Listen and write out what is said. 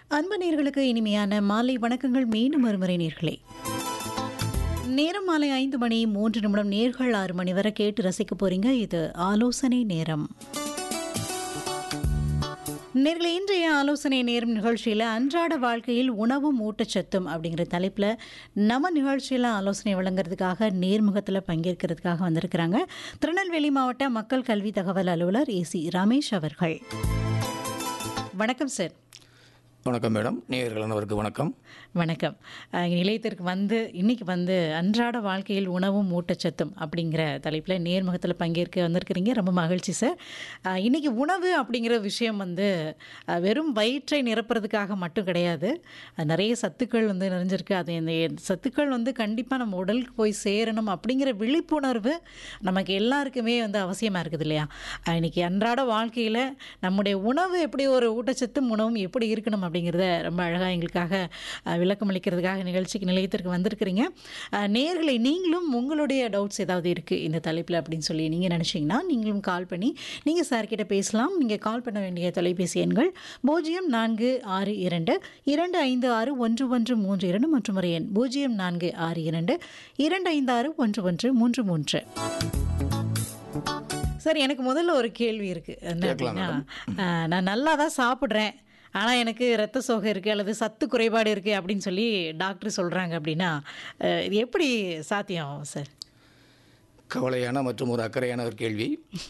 அன்பு நேயர்களுக்கு இனிமையான மாலை வணக்கங்கள். மீண்டும் ஒருமுறை நேயர்களே, நேரம் மாலை 5 மணி 3 நிமிடம். நேர்கள் 6 மணி வரை கேட்டு ரசிக்க போறீங்க. இது ஆலோசனை நேரம். நேர்களே, இன்றைய ஆலோசனை நேரம் நிகழ்ச்சியில் அன்றாட வாழ்க்கையில் உணவும் ஊட்டச்சத்தும் அப்படிங்கிற தலைப்பில் நம்ம நிகழ்ச்சியில் ஆலோசனை வழங்குறதுக்காக நேர்முகத்தில் பங்கேற்கிறதுக்காக வந்திருக்கிறாங்க திருநெல்வேலி மாவட்ட மக்கள் கல்வி தகவல் அலுவலர் ஏசி ரமேஷ் அவர்கள். வணக்கம் சார். வணக்கம் மேடம். நேயர்கள் அனைவருக்கு வணக்கம். வணக்கம். நிலையத்திற்கு இன்னைக்கு அன்றாட வாழ்க்கையில் உணவும் ஊட்டச்சத்தும் அப்படிங்கிற தலைப்பில் நேர்முகத்தில் பங்கேற்க வந்திருக்கிறீங்க. ரொம்ப மகிழ்ச்சி சார். இன்றைக்கி உணவு அப்படிங்கிற விஷயம் வெறும் வயிற்றை நிரப்புறதுக்காக மட்டும் கிடையாது. நிறைய சத்துக்கள் நிறைஞ்சிருக்கு. அது இந்த சத்துக்கள் கண்டிப்பாக நம்ம உடலுக்கு போய் சேரணும் அப்படிங்கிற விழிப்புணர்வு நமக்கு எல்லாருக்குமே அவசியமாக இருக்குது இல்லையா? இன்றைக்கி அன்றாட வாழ்க்கையில் நம்முடைய உணவு எப்படி ஒரு ஊட்டச்சத்தும் உணவும் எப்படி இருக்கணும் அப்படிங்கிறத ரொம்ப அழகாக எங்களுக்காக விளக்கம் அளிக்கிறதுக்காக நிலையத்திற்கு வந்திருக்கிறீங்க. நேயர்களை, நீங்களும் உங்களுடைய டவுட்ஸ் ஏதாவது இருக்குது இந்த தலைப்பில் அப்படின்னு சொல்லி நீங்கள் நினச்சிங்கன்னா நீங்களும் கால் பண்ணி நீங்கள் சார்கிட்ட பேசலாம். நீங்கள் கால் பண்ண வேண்டிய தொலைபேசி எண்கள் 0462 256 1132 மற்றும் ஒரு எண் 0462 256 1133. சார், எனக்கு முதல்ல ஒரு கேள்வி இருக்குது. என்ன அப்படின்னா, நான் நல்லா தான் சாப்பிட்றேன், ஆனால் எனக்கு இரத்த சோகை இருக்குது அல்லது சத்து குறைபாடு இருக்குது அப்படின்னு சொல்லி டாக்டர் சொல்கிறாங்க அப்படின்னா இது எப்படி சாத்தியம் சார்? கவலையான மற்றும் ஒரு அக்கறையான ஒரு கேள்வி.